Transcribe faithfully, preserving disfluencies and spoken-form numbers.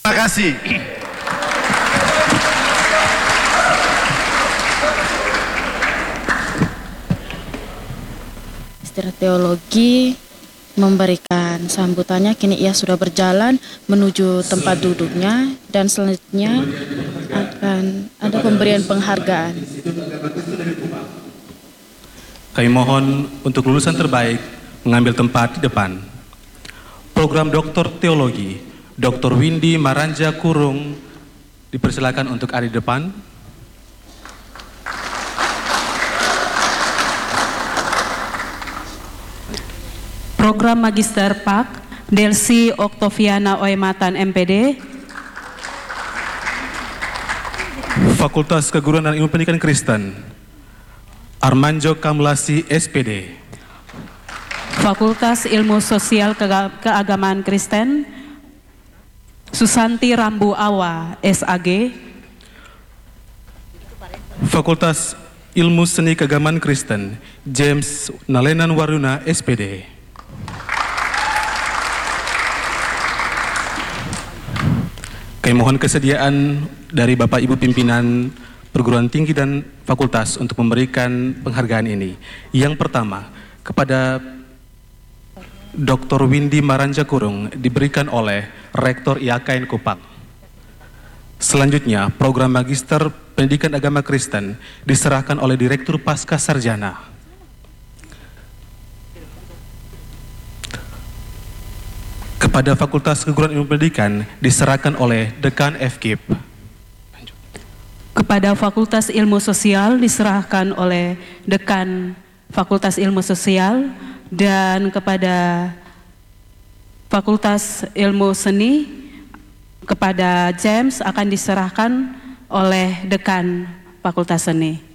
Terima kasih. Magister Teologi memberikan sambutannya. Kini ia sudah berjalan menuju tempat duduknya dan selanjutnya akan ada pemberian penghargaan. Kami mohon untuk lulusan terbaik mengambil tempat di depan. Program Doktor Teologi, Doktor Windy Maranja Kurung, dipersilakan untuk ada di depan. Program Magister P A K, Delsi Oktoviana Oematan M P D. Fakultas Keguruan dan Ilmu Pendidikan Kristen, Armanjo Kamlasi S P D. Fakultas Ilmu Sosial Kega- Keagamaan Kristen, Susanti Rambu Awa S A G. Fakultas Ilmu Seni Keagamaan Kristen, James Nalenan Waruna S P D. Kami mohon kesediaan dari Bapak Ibu pimpinan perguruan tinggi dan fakultas untuk memberikan penghargaan ini. Yang pertama, kepada Doktor Windy Maranja Kurung diberikan oleh Rektor I A K N Kupang. Selanjutnya, program Magister Pendidikan Agama Kristen diserahkan oleh Direktur Pasca Sarjana. Kepada Fakultas Keguruan Ilmu Pendidikan diserahkan oleh Dekan F K I P. Kepada Fakultas Ilmu Sosial diserahkan oleh Dekan Fakultas Ilmu Sosial, dan kepada Fakultas Ilmu Seni kepada James akan diserahkan oleh Dekan Fakultas Seni.